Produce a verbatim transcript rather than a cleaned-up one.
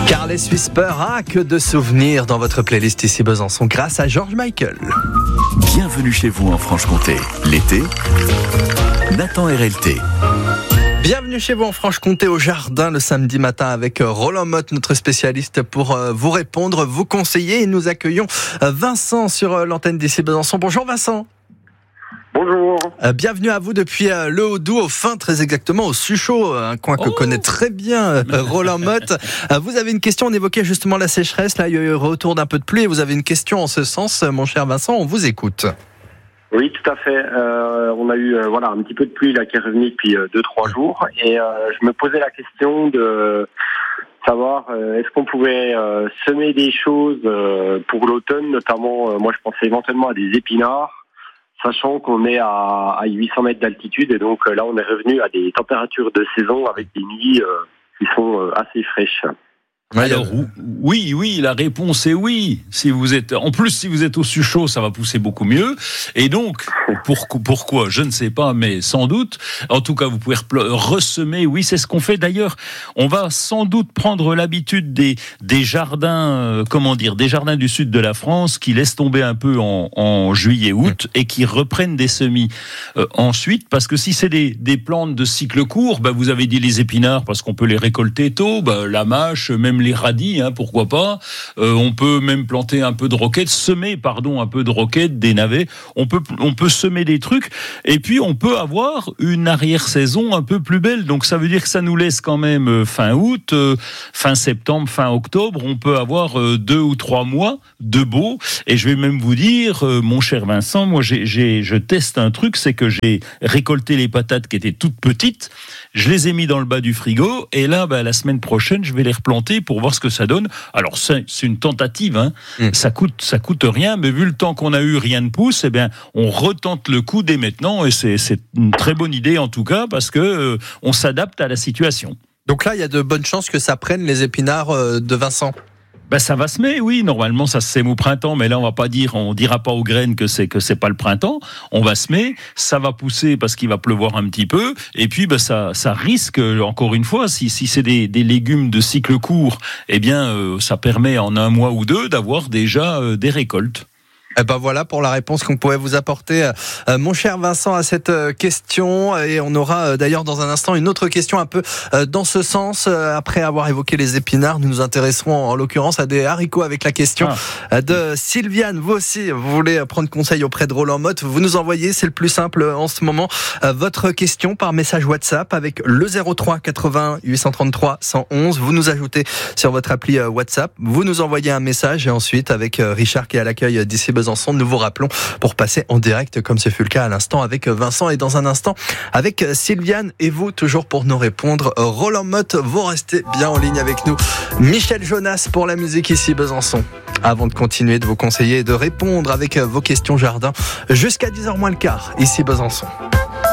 Carles Whisper, ah, que de souvenirs dans votre playlist ici Besançon grâce à George Michael. Bienvenue chez vous en Franche-Comté. L'été, Nathan R L T. Bienvenue chez vous en Franche-Comté au jardin le samedi matin avec Roland Motte, notre spécialiste pour vous répondre, vous conseiller. Et nous accueillons Vincent sur l'antenne d'ici Besançon. Bonjour Vincent. Bonjour. Euh, bienvenue à vous depuis euh, le Haut-Doubs, au fin très exactement, au Suchot, un coin que oh. connaît très bien euh, Roland Motte. Euh, vous avez une question, on évoquait justement la sécheresse, là il y a eu retour d'un peu de pluie et vous avez une question en ce sens, mon cher Vincent, on vous écoute. Oui, tout à fait. Euh, on a eu euh, voilà un petit peu de pluie là qui est revenue depuis deux trois jours et euh, je me posais la question de savoir euh, est-ce qu'on pouvait euh, semer des choses euh, pour l'automne, notamment euh, moi je pensais éventuellement à des épinards. Sachant qu'on est à, à huit cents mètres d'altitude et donc là on est revenu à des températures de saison avec des nuits euh, qui sont euh, assez fraîches. Alors oui, oui, la réponse est oui. Si vous êtes, en plus, si vous êtes au Suchot, ça va pousser beaucoup mieux. Et donc, pour, pourquoi, je ne sais pas, mais sans doute. En tout cas, vous pouvez ressemer. Oui, c'est ce qu'on fait. D'ailleurs, on va sans doute prendre l'habitude des des jardins, euh, comment dire, des jardins du sud de la France qui laissent tomber un peu en, en juillet-août et qui reprennent des semis euh, ensuite. Parce que si c'est des des plantes de cycle court, bah vous avez dit les épinards parce qu'on peut les récolter tôt, bah la mâche, même les radis, hein, pourquoi pas. Euh, on peut même planter un peu de roquettes, semer, pardon, un peu de roquettes, des navets. On peut, on peut semer des trucs. Et puis, on peut avoir une arrière-saison un peu plus belle. Donc, ça veut dire que ça nous laisse quand même fin août, euh, fin septembre, fin octobre. On peut avoir euh, deux ou trois mois de beau. Et je vais même vous dire, euh, mon cher Vincent, moi, j'ai, j'ai, je teste un truc, c'est que j'ai récolté les patates qui étaient toutes petites. Je les ai mis dans le bas du frigo. Et là, bah, la semaine prochaine, je vais les replanter pour voir ce que ça donne. Alors c'est, c'est une tentative, hein. Mmh. Ça coûte, ça coûte rien, mais vu le temps qu'on a eu, rien ne pousse. Eh bien, on retente le coup dès maintenant, et c'est, c'est une très bonne idée en tout cas parce que euh, on s'adapte à la situation. Donc là, il y a de bonnes chances que ça prenne les épinards euh, de Vincent. Ben ça va semer, oui. Normalement, ça se sème au printemps, mais là, on va pas dire, on dira pas aux graines que c'est que c'est pas le printemps. On va semer, ça va pousser parce qu'il va pleuvoir un petit peu, et puis ben ça, ça risque encore une fois, si si c'est des des légumes de cycle court, eh bien, euh, ça permet en un mois ou deux d'avoir déjà euh, des récoltes. Eh ben voilà pour la réponse qu'on pouvait vous apporter, euh, mon cher Vincent, à cette euh, question. Et on aura euh, d'ailleurs dans un instant une autre question un peu euh, dans ce sens. Euh, après avoir évoqué les épinards, nous nous intéresserons en l'occurrence à des haricots avec la question ah. de Sylviane. Vous aussi, vous voulez prendre conseil auprès de Roland Motte, vous nous envoyez, c'est le plus simple en ce moment, euh, votre question par message WhatsApp avec le zéro trois quatre-vingts huit cent trente-trois cent onze. Vous nous ajoutez sur votre appli euh, WhatsApp, vous nous envoyez un message et ensuite avec euh, Richard qui est à l'accueil d'ici Besançon, nous vous rappelons pour passer en direct comme ce fut le cas à l'instant avec Vincent et dans un instant avec Sylviane et vous toujours pour nous répondre. Roland Motte, vous restez bien en ligne avec nous. Michel Jonas pour la musique ici Besançon. Avant de continuer de vous conseiller et de répondre avec vos questions jardin jusqu'à dix heures moins le quart ici Besançon.